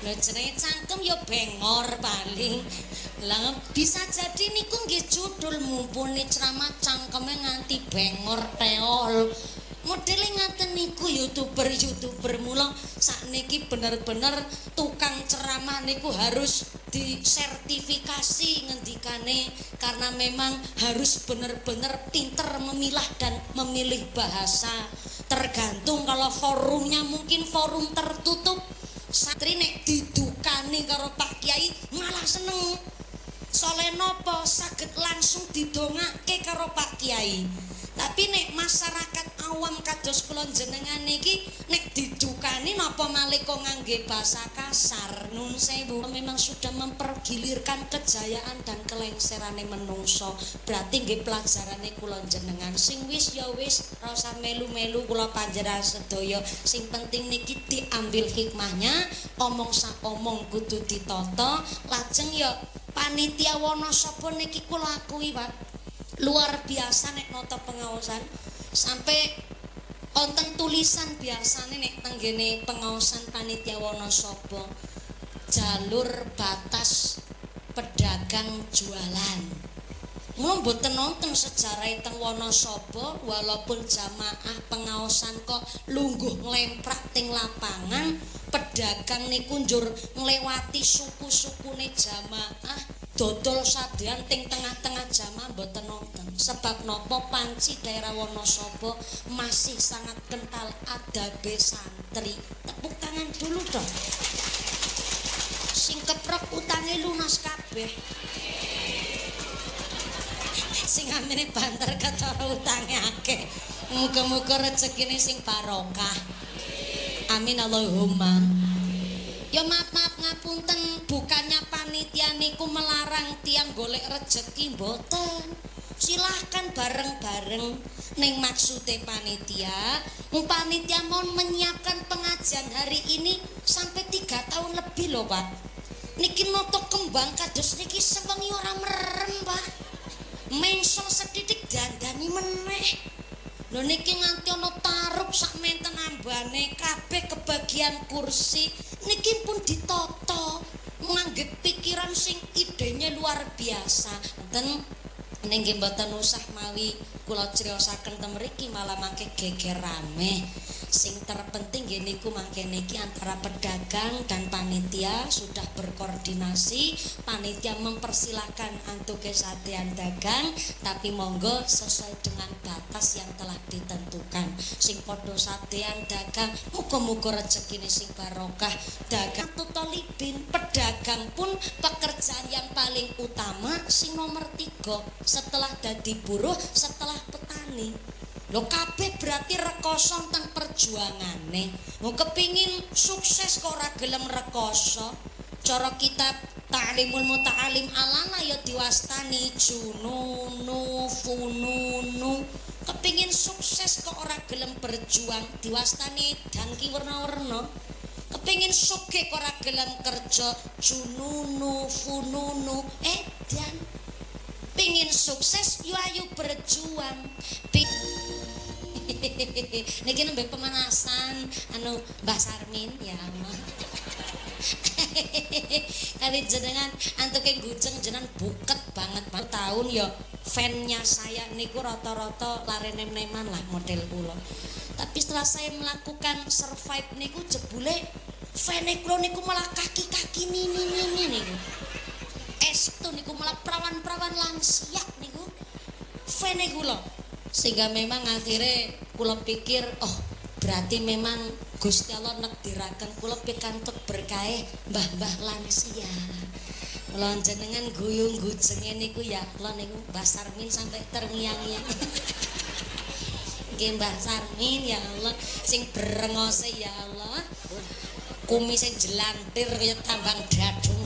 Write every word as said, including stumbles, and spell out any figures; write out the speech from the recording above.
Lho jenenge cangkem ya bengor paling. Lah bisa jadi niku nggih judul mumpuni ceramah cangkeme nganti bengor teol. Modele ngaten niku youtuber-youtuber mula sakniki bener-bener tukang ceramah niku harus disertifikasi ngendikane karena memang harus bener-bener pinter memilah dan memilih bahasa. Tergantung kalau forumnya mungkin forum tertutup, santri nek didukani karo Pak Kiai malah seneng. Soale napa saged langsung didongake karo Pak Kiai. Tapi nek masyarakat awam kados kula jenengan niki nek didukani napa malih kok ngangge basa kasar. Nun sewu memang sudah mempergilirkan kejayaan dan kelengserane menungso. Berarti nggih pelajarane kula jenengan sing wis ya wis ora usah melu-melu kula panjenengan sedaya. Sing penting niki diambil hikmahnya, omong sak omong kudu ditata, lajeng ya panitia Wonosobo niki kula akui, Pak. Luar biasa nek nota pengawasan sampai wonten tulisan biasane nek tenggene pengawasan panitia Wonosobo jalur batas pedagang jualan. Mula mboten nonton sejarah teng Wonosobo walaupun jamaah pengawasan kok lungguh nglemprak teng lapangan, pedagang niku njur nglewati suku-sukune jamaah dodol sadean ting tengah-tengah jamaah mboten nonton. Sebab nopo panci daerah Wonosobo masih sangat kental adabe santri. Tepuk tangan dulu dong. Sing keprok utange lunas kabeh. Sing amene banter ketara utange akeh. Muga-muga rezekine sing barokah. Amin Allahumma. Ya maaf-maaf ngapunten, bukannya panitia niku melarang tiang golek rezeki mboten. Silahkan bareng-bareng ning maksude panitia. Wong panitia mohon menyiapkan pengajian hari ini sampai tiga tahun lebih loh, Pak. Niki noto kembang kados niki sewengi ora merem, Pak. Mengsel sedidik dandani meneh. Lho niki nganti ana tarup sak menten ambane kabeh kebagian kursi niki pun ditata nganggep pikiran sing idenya luar biasa. Enten ning nggih mboten usah mawi kula criosaken ten mriki malah mangke geger rame. Sing terpenting nggih niku mangke niki antara pedagang dan panitia sudah berkoordinasi. Panitia mempersilahkan antuke sadean dagang tapi monggo sesuai dengan batas yang telah ditentukan. Sing padha sadean dagang muga-muga rezekine sing barokah. Dagang tutolibin pedagang pun pekerjaan yang paling utama sing nomor tiga setelah dadi buruh, setelah petani. Lho kabeh berarti rekoso tentang perjuangane. Mau kepingin sukses kok ora gelem rekoso. Cara kitab Ta'limul Muta'alim alana ya diwastani jununu fununu. Kepingin sukses kok ora gelem berjuang diwastani dan ki werna-werna. Kepingin sugih kok ora gelem kerja jununu fununu. Eh dan pingin sukses yo ayo berjuang. Ping niki nembe pemanasan anu Mbah Sarmin ya Allah. Kali jenengan antuke gujeng jenengan buket banget Pak. Tahun ya fan-nya saya niku rata-rata lare nem-neman lah model kula. Tapi setelah saya melakukan survive niku jebule fan-e kula niku malah kaki-kaki nini-nini niku. Estu niku malah perawan-perawan lansia niku fan-e kula. Sehingga memang akhirnya kula pikir oh berarti memang Gusti Allah nekdiraken kula pikantuk berkah mbah-mbah lansia. Kula jenengan guyung gujenge niku ya Allah niku Mbah Sarmin sampai terngiang-ngiang. Nggih Mbah Sarmin ya Allah sing brengose ya Allah. Kumise jelantir kaya tambang dadung.